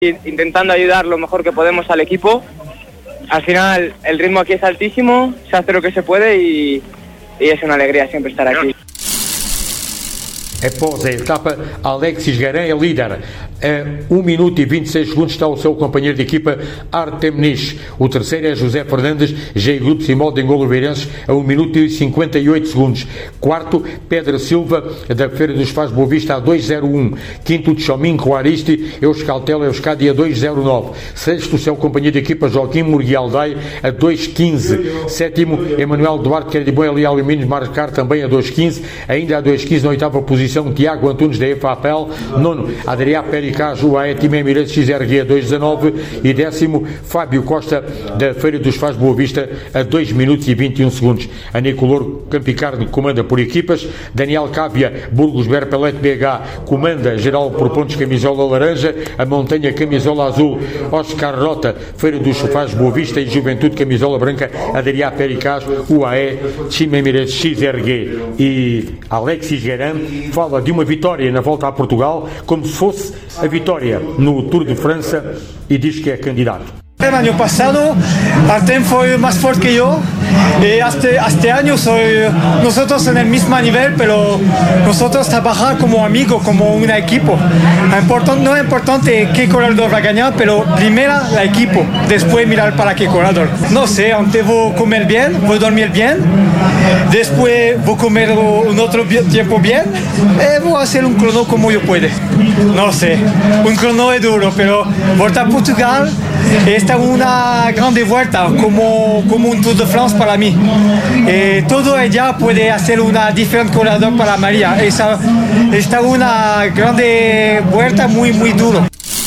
intentando ayudar lo mejor que podemos al equipo. Al final el ritmo aquí es altísimo, se hace lo que se puede y es una alegría siempre estar aquí. Após a etapa, Alexis Guerin é líder. A 1 minuto e 26 segundos está o seu companheiro de equipa, Artem Nish. O terceiro é José Fernandes, G Grupo Simol de Angolo Beirenses, a 1 minuto e 58 segundos. Quarto, Pedro Silva, da Feira dos Faz Boa Vista, a 2:01. Quinto, Tchomin Juaristi, Euskaltel Euskadi, a 2:09. Sexto, o seu companheiro de equipa, Joaquim Murguialdai, a 2:15. Sétimo, Emanuel Duarte, que é de Boa Alumínios, marcar também a 2:15. Ainda a 2:15 na oitava posição, Tiago Antunes da EFAPEL. Nono, Adriá Pericaz, UAE Team Emirates XRG, a 2:19. E décimo, Fábio Costa, da Feira dos Faz Boa Vista, a 2 minutos e 21 segundos. A Nicolor Campicarne comanda por equipas. Daniel Cávia, Burgos Berpelete BH, comanda geral por pontos, camisola laranja. A Montanha, camisola azul. Oscar Rota, Feira dos Faz Boa Vista e Juventude, camisola branca. Adriá Pericaz, UAE Team Emirates XRG. E Alexis Guerin fala de uma vitória na volta a Portugal como se fosse a vitória no Tour de França e diz que é candidato. El año pasado Artem fue más fuerte que yo y este año nosotros en el mismo nivel, pero nosotros trabajar como amigos, como un equipo. No es importante qué corredor va a ganar, pero primero el equipo, después mirar para qué corredor. No sé, antes voy a comer bien, voy a dormir bien, después voy a comer un otro tiempo bien y voy a hacer un crono como yo pueda. No sé, un crono es duro, pero Volta a Portugal esta es una grande vuelta, como un Tour de France para mí. Todo ella puede hacer una diferente corredor para María. Esta es una grande vuelta muy, muy duro.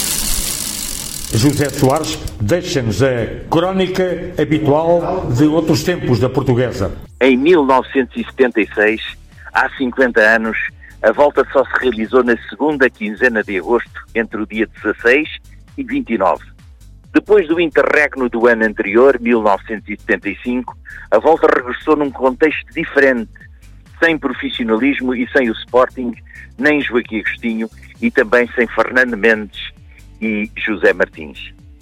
José Soares deixa-nos a crónica habitual de outros tempos da portuguesa. Em 1976, há 50 anos, a volta só se realizou na segunda quinzena de agosto, entre o dia 16 e 29. Depois do interregno do ano anterior, 1975, a volta regressou num contexto diferente, sem profissionalismo e sem o Sporting, nem Joaquim Agostinho e também sem Fernando Mendes e José Martins.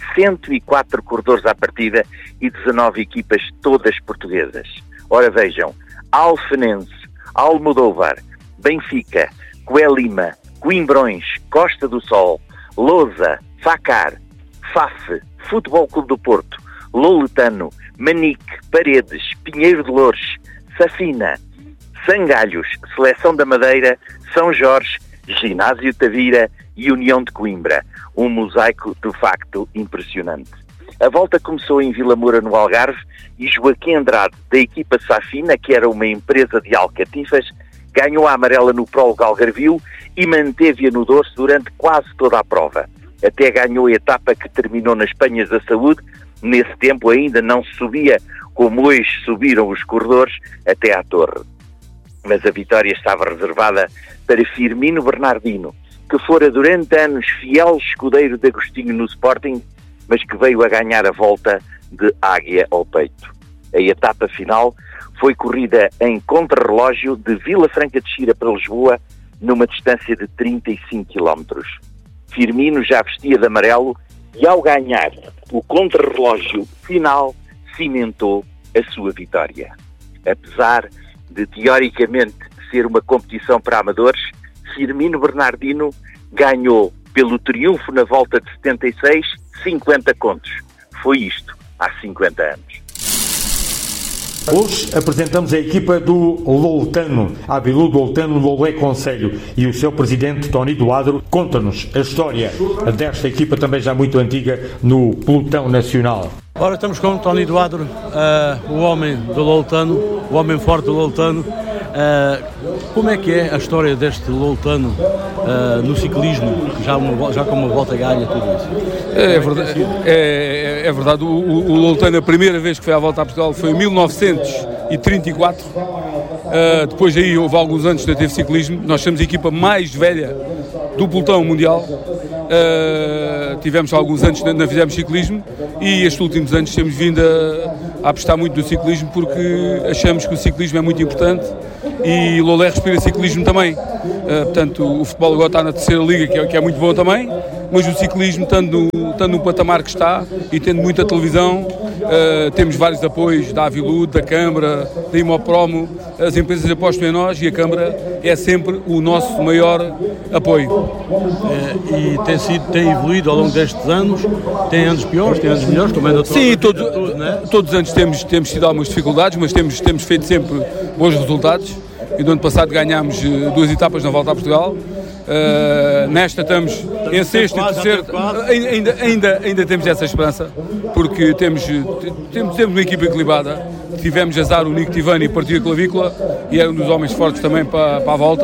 104 corredores à partida e 19 equipas todas portuguesas. Ora vejam, Alfenense, Almodóvar, Benfica, Coelima, Coimbrões, Costa do Sol, Lousa, Facar, FAF, Futebol Clube do Porto, Loletano, Manique, Paredes, Pinheiro de Loures, Safina, Sangalhos, Seleção da Madeira, São Jorge, Ginásio Tavira e União de Coimbra. Um mosaico de facto impressionante. A volta começou em Vila Moura, no Algarve, e Joaquim Andrade, da equipa Safina, que era uma empresa de alcatifas, ganhou a amarela no prólogo Algarvio e manteve-a no dorso durante quase toda a prova. Até ganhou a etapa que terminou nas Penhas da Saúde. Nesse tempo ainda não se subia como hoje subiram os corredores até à Torre. Mas a vitória estava reservada para Firmino Bernardino, que fora durante anos fiel escudeiro de Agostinho no Sporting, mas que veio a ganhar a volta de águia ao peito. A etapa final foi corrida em contrarrelógio de Vila Franca de Xira para Lisboa, numa distância de 35 km. Firmino já vestia de amarelo e, ao ganhar o contrarrelógio final, cimentou a sua vitória. Apesar de, teoricamente, ser uma competição para amadores, Firmino Bernardino ganhou, pelo triunfo na volta de 76, 50 contos. Foi isto há 50 anos. Hoje apresentamos a equipa do Loletano, a Avilu do Loletano Lolé Conselho, e o seu presidente, Tony Doadro, conta-nos a história desta equipa também já muito antiga no pelotão nacional. Ora, estamos com o Tony Doadro, o homem do Loletano, o homem forte do Loletano. Como é que é a história deste Loletano no ciclismo, já com uma volta ganha, tudo isso? É verdade. O Loletano, a primeira vez que foi à volta a Portugal foi em 1934. Depois aí houve alguns anos que não teve ciclismo. Nós somos a equipa mais velha do pelotão mundial. Tivemos alguns anos que não fizemos ciclismo e estes últimos anos temos vindo a apostar muito no ciclismo porque achamos que o ciclismo é muito importante e Lolé respira ciclismo também. Portanto, o futebol agora está na terceira liga, que é muito bom também. mas o ciclismo, estando no patamar que está e tendo muita televisão, temos vários apoios da Avilud, da Câmara, da Imopromo, as empresas apostam em nós e a Câmara é sempre o nosso maior apoio. E tem evoluído ao longo destes anos, tem anos piores, tem anos melhores, como é natural. Sim, todos os anos temos tido algumas dificuldades, mas temos feito sempre bons resultados. E no ano passado ganhámos 2 etapas na Volta a Portugal. Nesta estamos em sexto e terceiro. Ainda temos essa esperança, porque temos uma equipa equilibrada. Tivemos azar, o Nico Tivani partiu a clavícula e era um dos homens fortes também para a volta.